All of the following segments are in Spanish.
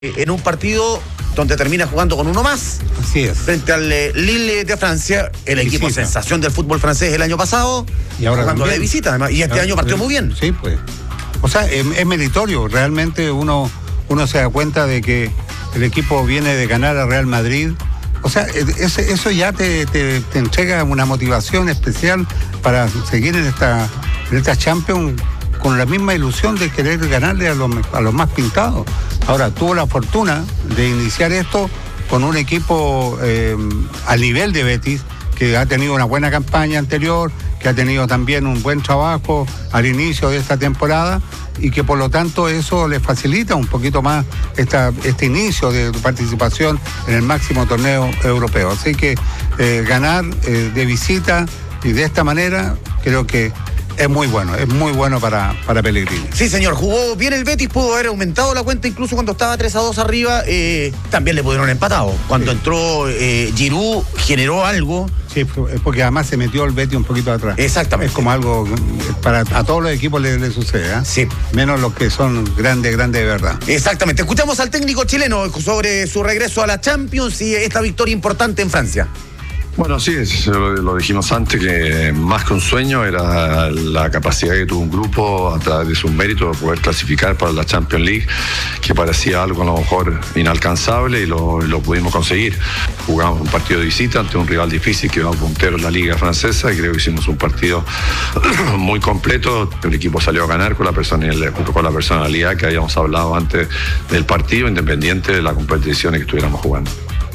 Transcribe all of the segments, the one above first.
en un partido donde termina jugando con uno más. Así es. Frente al Lille de Francia, el equipo sensación del fútbol francés el año pasado, y ahora jugando también de visita además, y este año partió muy bien. Sí, pues. O sea, es meritorio. Realmente uno se da cuenta de que el equipo viene de ganar a Real Madrid. O sea, eso ya te entrega una motivación especial para seguir en esta Champions con la misma ilusión de querer ganarle a los más pintados. Ahora, tuvo la fortuna de iniciar esto con un equipo al nivel de Betis, que ha tenido una buena campaña anterior, que ha tenido también un buen trabajo al inicio de esta temporada y que por lo tanto eso le facilita un poquito más este inicio de participación en el máximo torneo europeo. Así que ganar de visita y de esta manera creo que es muy bueno para Pellegrini. Sí, señor, jugó bien el Betis, pudo haber aumentado la cuenta incluso cuando estaba 3-2 arriba, también le pudieron empatado. Cuando entró Giroud, generó algo. Sí, porque además se metió el Betis un poquito atrás. Exactamente. Es como algo, a todos los equipos le sucede, ¿eh? Sí. Menos los que son grandes de verdad. Exactamente. Escuchamos al técnico chileno sobre su regreso a la Champions y esta victoria importante en Francia. Bueno, sí, lo dijimos antes, que más que un sueño era la capacidad que tuvo un grupo a través de sus méritos de poder clasificar para la Champions League, que parecía algo a lo mejor inalcanzable y lo pudimos conseguir. Jugamos un partido de visita ante un rival difícil que va puntero en la liga francesa y creo que hicimos un partido muy completo. El equipo salió a ganar con la personalidad que habíamos hablado antes del partido, independiente de las competiciones que estuviéramos jugando.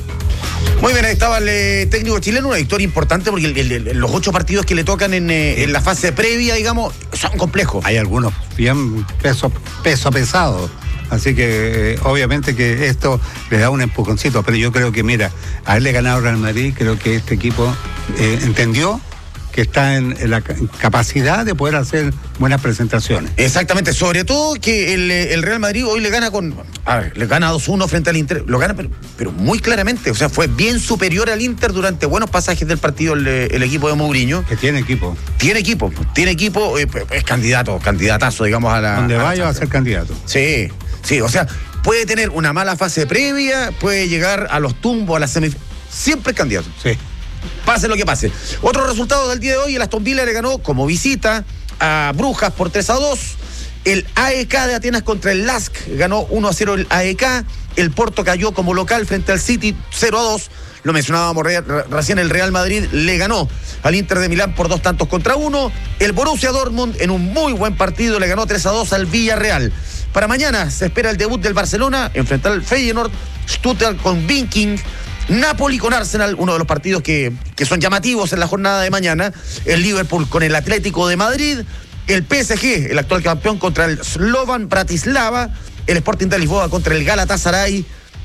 Muy bien, ahí estaba el técnico chileno, una victoria importante porque los 8 partidos que le tocan en la fase previa, digamos, son complejos. Hay algunos bien peso pesado, así que obviamente que esto le da un empujoncito, pero yo creo que, mira, haberle ganado al Real Madrid, creo que este equipo entendió que está en la capacidad de poder hacer buenas presentaciones. Exactamente, sobre todo que el Real Madrid hoy le gana le gana 2-1 frente al Inter, lo gana pero muy claramente, o sea, fue bien superior al Inter durante buenos pasajes del partido el equipo de Mourinho. Que tiene equipo. Tiene equipo, es candidatazo, digamos, a la... Donde vaya va a ser candidato. Sí, o sea, puede tener una mala fase previa, puede llegar a los tumbos, a las semifinales, siempre es candidato. Sí. Pase lo que pase. Otro resultado del día de hoy, el Aston Villa le ganó como visita a Brujas por 3-2. El AEK de Atenas contra el LASK ganó 1-0 el AEK. El Porto cayó como local frente al City 0-2. Lo mencionábamos recién, el Real Madrid le ganó al Inter de Milán por 2-1. El Borussia Dortmund en un muy buen partido le ganó 3-2 al Villarreal. Para mañana se espera el debut del Barcelona, enfrentar al Feyenoord, Stuttgart con Viking, Napoli con Arsenal, uno de los partidos que son llamativos en la jornada de mañana. El Liverpool con el Atlético de Madrid. El PSG, el actual campeón, contra el Slovan Bratislava. El Sporting de Lisboa contra el Galatasaray.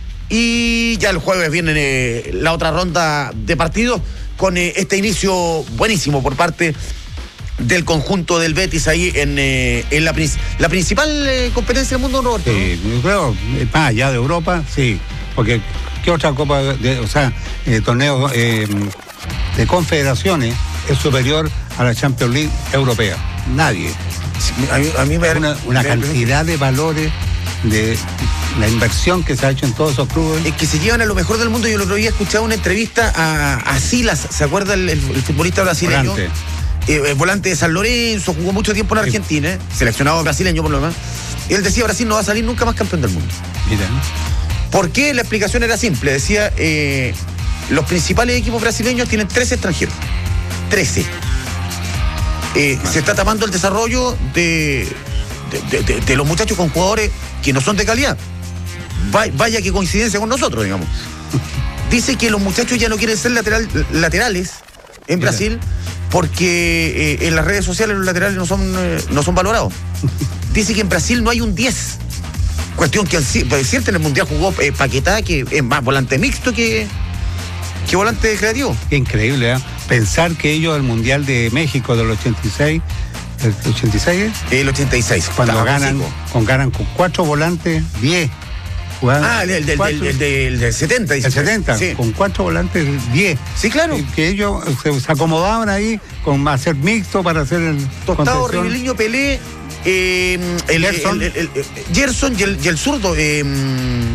Y ya el jueves viene la otra ronda de partidos con este inicio buenísimo por parte del conjunto del Betis ahí en la principal competencia del mundo, Roberto. Sí, yo creo, más allá de Europa, sí, porque ¿qué otra copa torneo de confederaciones es superior a la Champions League europea? Nadie. A mí me una cantidad de valores de la inversión que se ha hecho en todos esos clubes. Es que se llevan a lo mejor del mundo. Yo el otro día escuchaba una entrevista a Silas, ¿se acuerda el futbolista brasileño? Volante de San Lorenzo, jugó mucho tiempo en Argentina, seleccionado brasileño por lo demás. Él decía, Brasil no va a salir nunca más campeón del mundo. Mira, ¿no? ¿Por qué? La explicación era simple. Decía, los principales equipos brasileños tienen 13 extranjeros. 13. Se está tapando el desarrollo de los muchachos con jugadores que no son de calidad. Vaya que coincidencia con nosotros, digamos. Dice que los muchachos ya no quieren ser laterales en Brasil porque en las redes sociales los laterales no son valorados. Dice que en Brasil no hay un 10. Cuestión que cierto, en el Mundial jugó Paquetá, que es más volante mixto que volante creativo. Qué increíble, ¿eh? Pensar que ellos el Mundial de México del 86, ¿el 86 es? El 86. Cuando ganan con 4 volantes, 10. El del 70. El 70, sí. Con 4 volantes, 10. Sí, claro. Que ellos se acomodaban ahí con hacer mixto para hacer el... Tostado, Riveliño, Pelé, Gerson y el zurdo.